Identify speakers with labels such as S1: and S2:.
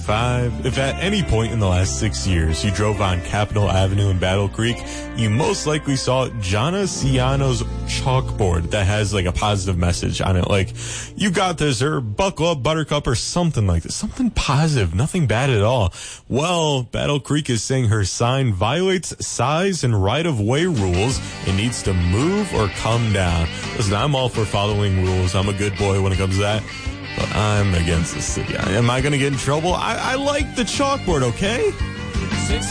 S1: 5. If at any point in the last 6 years you drove on Capitol Avenue in Battle Creek, you most likely saw Jonna Ciano's chalkboard that has like a positive message on it, like, you got this, or buckle up, buttercup, or something like this. Something positive, nothing bad at all. Well, Battle Creek is saying her sign violates size and right-of-way rules and needs to move or come down. Listen, I'm all for following rules. I'm a good boy when it comes to that. But I'm against the city. Am I going to get in trouble? I like the chalkboard, okay?